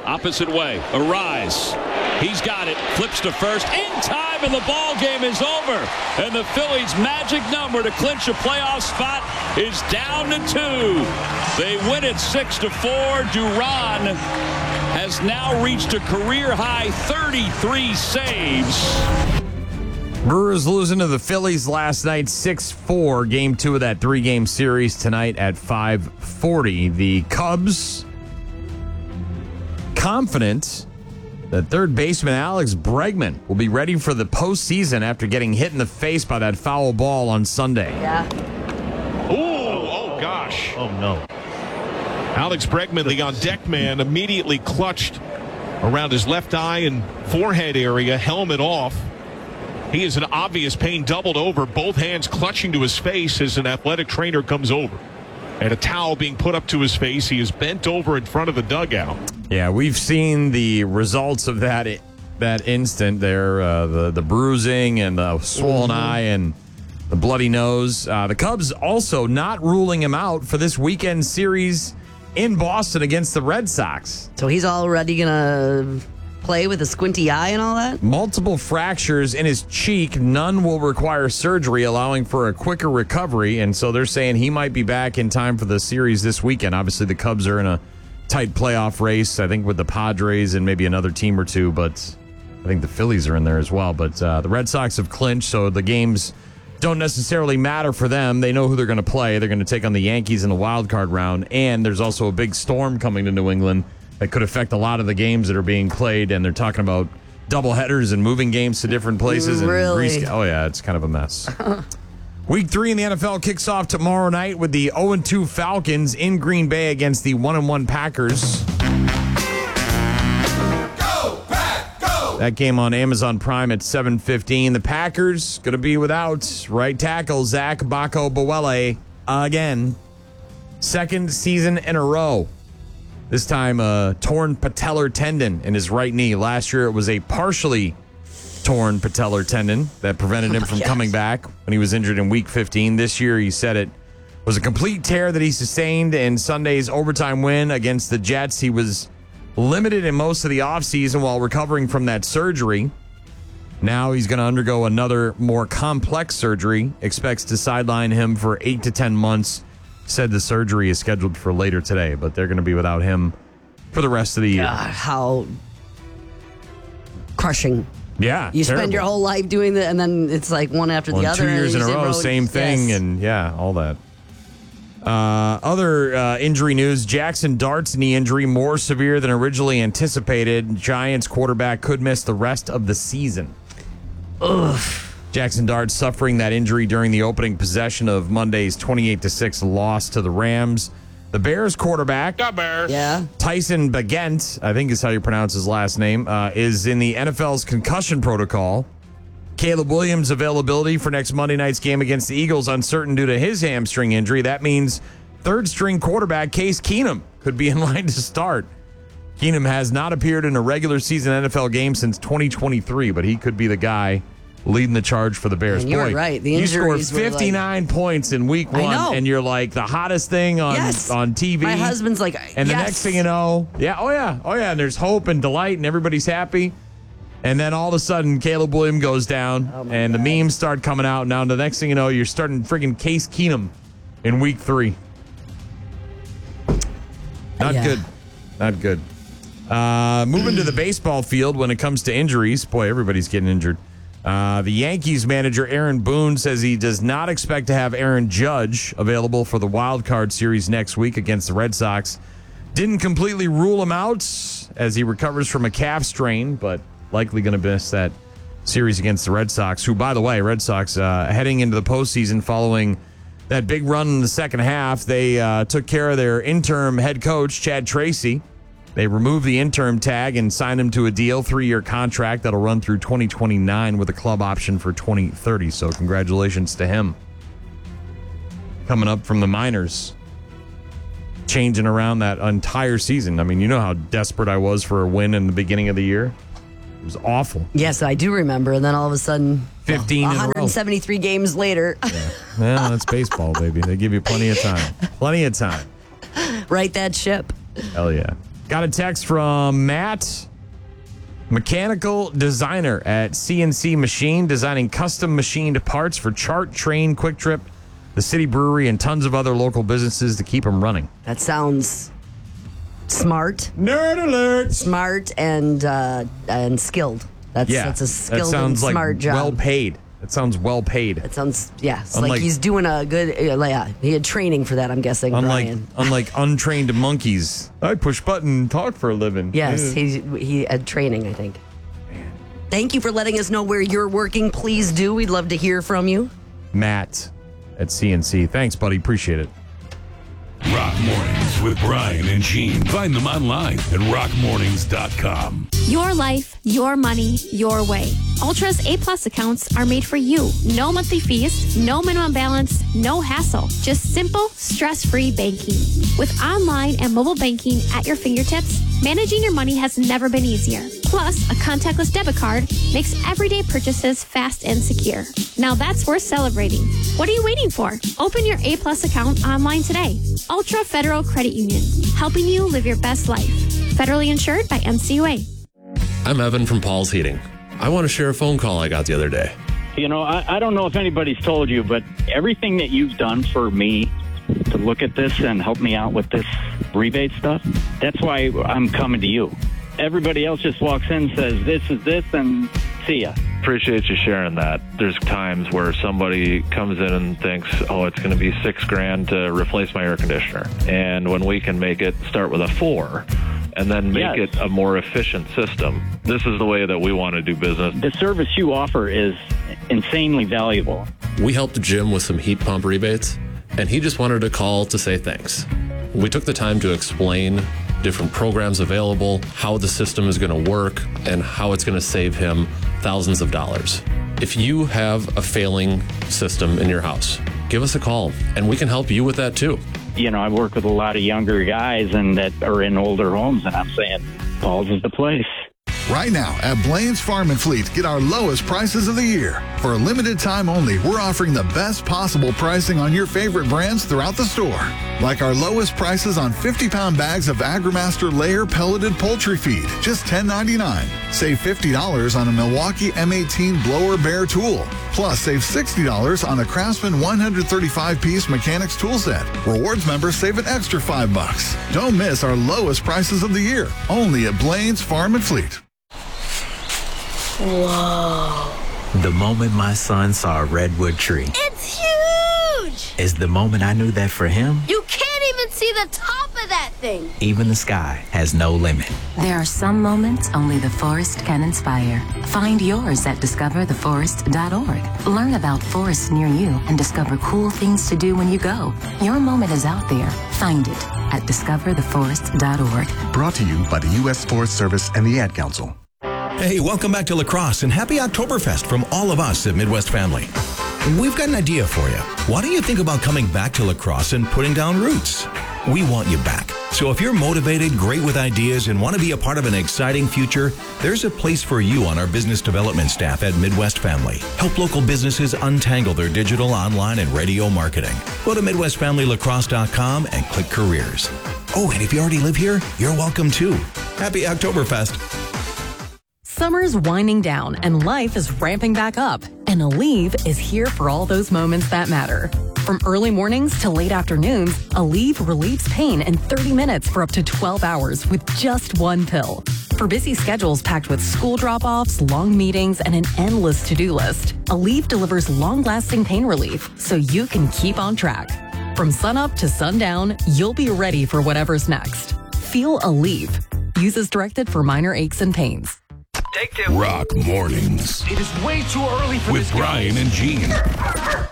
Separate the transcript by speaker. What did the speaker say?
Speaker 1: Opposite way. Arise. He's got it. Flips to first. In time, and the ball game is over. And the Phillies' magic number to clinch a playoff spot is down to 2. They win it 6-4. Duran has now reached a career-high 33 saves.
Speaker 2: Brewers losing to the Phillies last night 6-4. Game 2 of that 3-game series tonight at 5:40. The Cubs confident that third baseman Alex Bregman will be ready for the postseason after getting hit in the face by that foul ball on Sunday.
Speaker 3: Yeah.
Speaker 4: Oh, gosh.
Speaker 5: Oh, no.
Speaker 4: Alex Bregman, the on-deck man, immediately clutched around his left eye and forehead area, helmet off. He is in obvious pain, doubled over, both hands clutching to his face as an athletic trainer comes over. And a towel being put up to his face. He is bent over in front of the dugout.
Speaker 2: Yeah, we've seen the results of that instant there, the bruising and the swollen eye and the bloody nose. The Cubs also not ruling him out for this weekend series in Boston against the Red Sox.
Speaker 3: So he's already going to play with a squinty eye and all that?
Speaker 2: Multiple fractures in his cheek. None will require surgery, allowing for a quicker recovery. And so they're saying he might be back in time for the series this weekend. Obviously, the Cubs are in a tight playoff race, I think, with the Padres and maybe another team or two. But I think the Phillies are in there as well. But the Red Sox have clinched, so the games don't necessarily matter for them. They know who they're going to play. They're going to take on the Yankees in the wild card round. And there's also a big storm coming to New England that could affect a lot of the games that are being played, and they're talking about doubleheaders and moving games to different places.
Speaker 3: Really?
Speaker 2: And oh, yeah, it's kind of a mess. Week 3 in the NFL kicks off tomorrow night with the 0-2 Falcons in Green Bay against the 1-1 Packers.
Speaker 6: Go, Pack, go!
Speaker 2: That game on Amazon Prime at 7:15. The Packers going to be without right tackle Zach Bacco-Bowele again. Second season in a row. This time, a torn patellar tendon in his right knee. Last year, it was a partially torn patellar tendon that prevented him from coming back when he was injured in Week 15. This year, he said it was a complete tear that he sustained in Sunday's overtime win against the Jets. He was limited in most of the offseason while recovering from that surgery. Now he's going to undergo another more complex surgery. Expects to sideline him for 8 to 10 months. Said the surgery is scheduled for later today, but they're going to be without him for the rest of the year.
Speaker 3: God, how crushing.
Speaker 2: Yeah,
Speaker 3: You
Speaker 2: terrible.
Speaker 3: spend your whole life doing that, and then it's like one after the other.
Speaker 2: 2 years in a row, same thing,
Speaker 3: Yes.
Speaker 2: and yeah, all that. Other injury news, Jackson Dart's knee injury, more severe than originally anticipated. Giants quarterback could miss the rest of the season.
Speaker 3: Ugh.
Speaker 2: Jackson Dart suffering that injury during the opening possession of Monday's 28-6 loss to the Rams. The Bears quarterback,
Speaker 3: Yeah.
Speaker 2: Tyson Bagent, I think is how you pronounce his last name, is in the NFL's concussion protocol. Caleb Williams' availability for next Monday night's game against the Eagles uncertain due to his hamstring injury. That means third-string quarterback Case Keenum could be in line to start. Keenum has not appeared in a regular season NFL game since 2023, but he could be the guy leading the charge for the Bears.
Speaker 3: And you're
Speaker 2: Boy,
Speaker 3: right. The
Speaker 2: you scored
Speaker 3: injuries were
Speaker 2: 59 points in week 1, and you're like the hottest thing on TV.
Speaker 3: My husband's like,
Speaker 2: and the next thing you know, and there's hope and delight, and everybody's happy. And then all of a sudden, Caleb Williams goes down, and the memes start coming out. Now, the next thing you know, you're starting freaking Case Keenum in week 3. Not good. Not good. Moving to the baseball field when it comes to injuries. Boy, everybody's getting injured. The Yankees manager Aaron Boone says he does not expect to have Aaron Judge available for the wild card series next week against the Red Sox. Didn't completely rule him out as he recovers from a calf strain, but likely going to miss that series against the Red Sox, who, by the way, Red Sox heading into the postseason following that big run in the second half. They took care of their interim head coach, Chad Tracy. They removed the interim tag and signed him to a deal, 3-year contract that'll run through 2029 with a club option for 2030. So congratulations to him. Coming up from the minors, changing around that entire season. I mean, you know how desperate I was for a win in the beginning of the year? It was awful.
Speaker 3: Yes, I do remember. And then all of a sudden,
Speaker 2: 15 in a row.
Speaker 3: 173 games later.
Speaker 2: Well, that's baseball, baby. They give you plenty of time. Plenty of time.
Speaker 3: Right that ship.
Speaker 2: Hell yeah. Got a text from Matt, mechanical designer at CNC Machine, designing custom machined parts for Chart, Train, Quick Trip, the City Brewery, and tons of other local businesses to keep them running.
Speaker 3: That sounds smart.
Speaker 2: Nerd alert!
Speaker 3: Smart and skilled. That's a skilled and smart job.
Speaker 2: Well paid. That sounds well paid.
Speaker 3: It sounds, it's like he's doing a good, he had training for that, I'm guessing, Brian.
Speaker 2: Unlike untrained monkeys. I push button and talk for a living.
Speaker 3: Yes, he had training, I think. Thank you for letting us know where you're working. Please do. We'd love to hear from you.
Speaker 2: Matt at CNC. Thanks, buddy. Appreciate it.
Speaker 5: Rock Mornings with Brian and Gene. Find them online at rockmornings.com.
Speaker 7: Your life, your money, your way. Ultra's A-plus accounts are made for you. No monthly fees, no minimum balance, no hassle. Just simple, stress-free banking. With online and mobile banking at your fingertips, managing your money has never been easier. Plus, a contactless debit card makes everyday purchases fast and secure. Now that's worth celebrating. What are you waiting for? Open your A-plus account online today. Ultra Federal Credit Union, helping you live your best life. Federally insured by NCUA.
Speaker 8: I'm Evan from Paul's Heating. I want to share a phone call I got the other day.
Speaker 9: You know, I don't know if anybody's told you, but everything that you've done for me to look at this and help me out with this rebate stuff, that's why I'm coming to you. Everybody else just walks in and says, this is this, and see ya.
Speaker 10: Appreciate you sharing that. There's times where somebody comes in and thinks, oh, it's going to be $6,000 to replace my air conditioner. And when we can make it start with a 4 and then make it a more efficient system, this is the way that we want to do business.
Speaker 9: The service you offer is insanely valuable.
Speaker 8: We helped Jim with some heat pump rebates, and he just wanted to call to say thanks. We took the time to explain different programs available, how the system is going to work, and how it's going to save him thousands of dollars. If you have a failing system in your house, give us a call, and we can help you with that too.
Speaker 9: You know, I work with a lot of younger guys and that are in older homes, and I'm saying Paul's is the place.
Speaker 11: Right now at Blaine's Farm and Fleet, get our lowest prices of the year. For a limited time only, we're offering the best possible pricing on your favorite brands throughout the store. Like our lowest prices on 50-pound bags of AgriMaster layer pelleted poultry feed, just $10.99. Save $50 on a Milwaukee M18 blower bear tool. Plus, save $60 on a Craftsman 135-piece mechanics tool set. Rewards members save an extra $5. Don't miss our lowest prices of the year. Only at Blaine's Farm and Fleet.
Speaker 12: Whoa. The moment my son saw a redwood tree.
Speaker 13: It's huge!
Speaker 12: Is the moment I knew that for him,
Speaker 13: you can't even see the top of that thing.
Speaker 12: Even the sky has no limit.
Speaker 14: There are some moments only the forest can inspire. Find yours at discovertheforest.org. Learn about forests near you and discover cool things to do when you go. Your moment is out there. Find it at discovertheforest.org.
Speaker 15: Brought to you by the U.S. Forest Service and the Ad Council.
Speaker 16: Hey, welcome back to La Crosse and happy Oktoberfest from all of us at Midwest Family. We've got an idea for you. Why don't you think about coming back to La Crosse and putting down roots? We want you back. So if you're motivated, great with ideas, and want to be a part of an exciting future, there's a place for you on our business development staff at Midwest Family. Help local businesses untangle their digital, online, and radio marketing. Go to MidwestFamilyLaCrosse.com and click Careers. Oh, and if you already live here, you're welcome too. Happy Oktoberfest.
Speaker 17: Summer's winding down and life is ramping back up. And Aleve is here for all those moments that matter. From early mornings to late afternoons, Aleve relieves pain in 30 minutes for up to 12 hours with just one pill. For busy schedules packed with school drop-offs, long meetings, and an endless to-do list, Aleve delivers long-lasting pain relief so you can keep on track. From sunup to sundown, you'll be ready for whatever's next. Feel Aleve. Use as directed for minor aches and pains.
Speaker 5: Rock Mornings.
Speaker 18: It is way too early for
Speaker 5: with
Speaker 18: this.
Speaker 5: Brian and Gene.